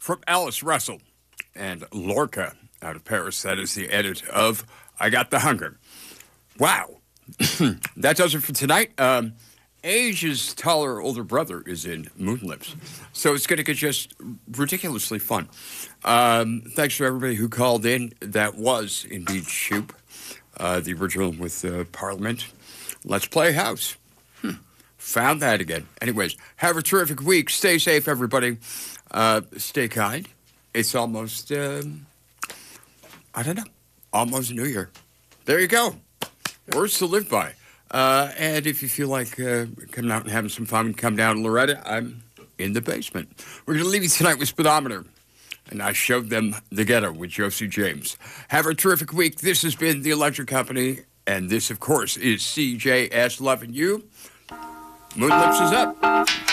from Alice Russell and Lorca out of Paris. That is the edit of I Got the Hunger. Wow. That does it for tonight. Age's taller older brother is in Moonlips. So it's going to get just ridiculously fun. Thanks to everybody who called in. That was indeed Shoop, the original with Parliament. Let's Play House. Found that again. Anyways, have a terrific week. Stay safe, everybody. Stay kind. It's almost, almost New Year. There you go. Words to live by. And if you feel like coming out and having some fun, come down to Loretta. I'm in the basement. We're going to leave you tonight with Speedometer. And I showed them the ghetto with Josie James. Have a terrific week. This has been The Electric Company. And this, of course, is CJS Loving You. Moonlips is up.